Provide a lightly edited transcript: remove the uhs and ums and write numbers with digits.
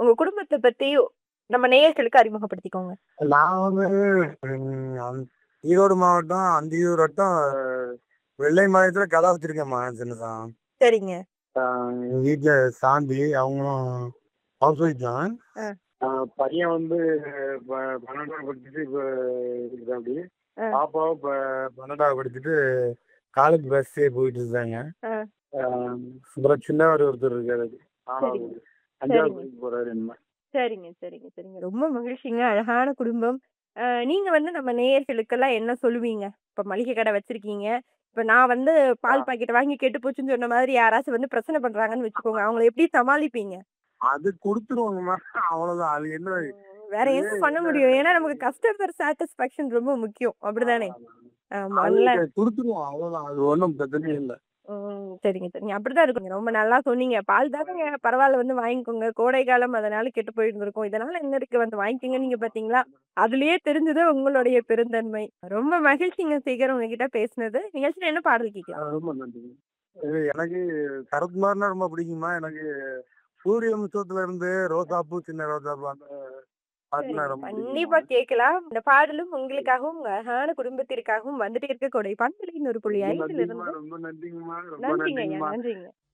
உங்க குடும்பத்த பத்தி நம்ம நேயர்களுக்கு அறிமுகப்படுத்திக்கோங்க. நான் வந்து ஈரோடு மாவட்டம் அந்தியூர் வட்டம் வெள்ளை மாநிலத்துல கடை வச்சிருக்கேன்மா சின்னதா. சரிங்க. எங்க வீட்டுல சாந்தி அவங்களும் ஹவுஸ் ஒய்ஃப் தான். ஆ. பையன் வந்து 12வது படிச்சுட்டு இப்ப இருக்காப்படி. ஆ. பாப்பாவும் இப்ப 12வது படிச்சுட்டு காலேஜ் பஸ்ஸே போயிட்டு இருக்காங்க. ஆ. அப்புறம் சின்னவர் ஒருத்தர் இருக்காரு. சரிங்க. 5வது சரிங்க. படிக்க போறாரு என்ன. சரிங்க, சரிங்க, சரிங்க. ரொம்ப மகிழ்ச்சிங்க. அழகான குடும்பம். நீங்க வந்து நம்ம நேயர்களுக்கெல்லாம் என்ன சொல்லுவீங்க? இப்ப மளிகை கடை வச்சிருக்கீங்க. இப்ப நான் வந்து பால் பாக்கெட் வாங்கி கெட்டு போச்சுன்னு சொன்ன மாதிரி யாராச்சும் வந்து பிரச்சனை பண்றாங்கன்னு வச்சுக்கோங்க. அவங்கள எப்படி சமாளிப்பீங்க? அது குடுத்துருவாங்கம்மா. அவ்வளவுதான். அது என்ன வேற என்ன பண்ண முடியும்? ஏன்னா நமக்கு கஸ்டமர் சாட்டிஸ்ஃபேக்ஷன் ரொம்ப முக்கியம். அப்படிதானே? ஆமா. அது நல்ல குடுத்துருவோம். அவ்வளவுதான். அது ஒண்ணும் பிரச்சனையே இல்ல. சரிங்க, சரிங்க. அப்படிதான் இருக்குங்க. ரொம்ப நல்லா சொன்னீங்க. பால் தானங்க பரவால்ல வந்து வாங்கிக்கோங்க. கோடை காலம் அதனால கெட்டு போயிருந்திருக்கும். இதனால என்ன இருக்கு வந்து வாங்கிக்கங்கன்னீங்க பார்த்தீங்களா? அதுலயே தெரிஞ்சது உங்களுடைய பெருந்தன்மை. ரொம்ப மகிழ்ச்சிங்க சேகர் உங்ககிட்ட பேசினது. நிகழ்ச்சியில என்ன பாடல் கேட்கலாம்? ரொம்ப நன்றி. எனக்கு சரத்குமார்னா ரொம்ப பிடிக்குமா. எனக்கு சூரிய வம்சத்துல இருந்து ரோசாப்பூ சின்ன ரோசாப்பூ அந்த பாட்டுனா சரிங்க. ரொம்ப பிடிக்குமா. கண்டிப்பா கேட்கலாம். இந்த பாடலும் உங்களுக்காகவும், உங்க அழகான குடும்பத்திற்காகவும் வந்துட்டே இருக்க கோடை பண்பலை 100.5 ரொம்ப நன்றிங்கம்மா. இருந்து ரொம்ப நன்றிங்கம்மா. ரொம்ப நன்றிங்க ஐயா. நன்றிங்கம்மா. நன்றிங்க.